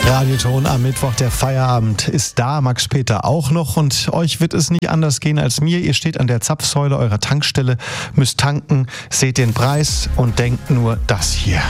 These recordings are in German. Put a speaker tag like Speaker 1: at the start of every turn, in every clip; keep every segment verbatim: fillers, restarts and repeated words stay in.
Speaker 1: Radioton am Mittwoch, der Feierabend ist da, Max Peter auch noch, und euch wird es nicht anders gehen als mir. Ihr steht an der Zapfsäule eurer Tankstelle, müsst tanken, seht den Preis und denkt nur das hier.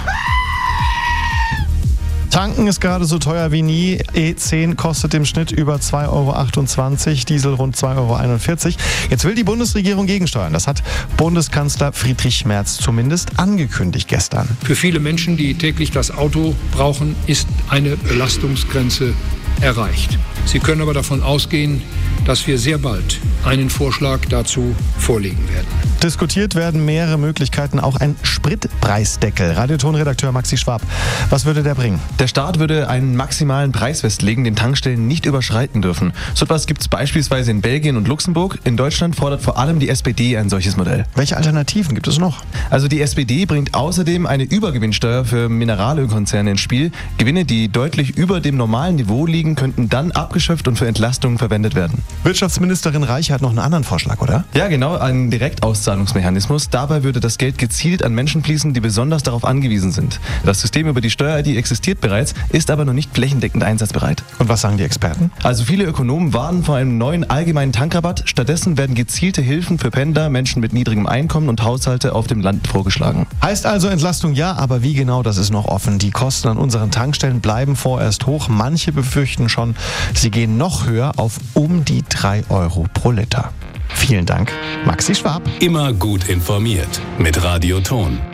Speaker 1: Tanken ist gerade so teuer wie nie. E zehn kostet im Schnitt über zwei Euro achtundzwanzig, Diesel rund zwei Euro einundvierzig. Jetzt will die Bundesregierung gegensteuern. Das hat Bundeskanzler Friedrich Merz zumindest angekündigt gestern.
Speaker 2: Für viele Menschen, die täglich das Auto brauchen, ist eine Belastungsgrenze erreicht. Sie können aber davon ausgehen, dass wir sehr bald einen Vorschlag dazu vorlegen werden.
Speaker 1: Diskutiert werden mehrere Möglichkeiten, auch ein Spritpreisdeckel. Radioton-Redakteur Maxi Schwab, was würde der bringen?
Speaker 3: Der Staat würde einen maximalen Preis festlegen, den Tankstellen nicht überschreiten dürfen. So etwas gibt es beispielsweise in Belgien und Luxemburg. In Deutschland fordert vor allem die S P D ein solches Modell.
Speaker 1: Welche Alternativen gibt es noch?
Speaker 3: Also die S P D bringt außerdem eine Übergewinnsteuer für Mineralölkonzerne ins Spiel. Gewinne, die deutlich über dem normalen Niveau liegen, könnten dann abgeschöpft und für Entlastungen verwendet werden.
Speaker 1: Wirtschaftsministerin Reich hat noch einen anderen Vorschlag, oder?
Speaker 3: Ja, genau, einen Direktauszahlungsmechanismus. Dabei würde das Geld gezielt an Menschen fließen, die besonders darauf angewiesen sind. Das System über die Steuer-I D existiert bereits, ist aber noch nicht flächendeckend einsatzbereit.
Speaker 1: Und was sagen die Experten?
Speaker 3: Also viele Ökonomen warnen vor einem neuen allgemeinen Tankrabatt. Stattdessen werden gezielte Hilfen für Pendler, Menschen mit niedrigem Einkommen und Haushalte auf dem Land vorgeschlagen.
Speaker 1: Heißt also Entlastung ja, aber wie genau, das ist noch offen. Die Kosten an unseren Tankstellen bleiben vorerst hoch. Manche befürchten schon, sie gehen noch höher auf um die drei Euro pro Liter. Vielen Dank, Maxi Schwab.
Speaker 4: Immer gut informiert mit Radioton.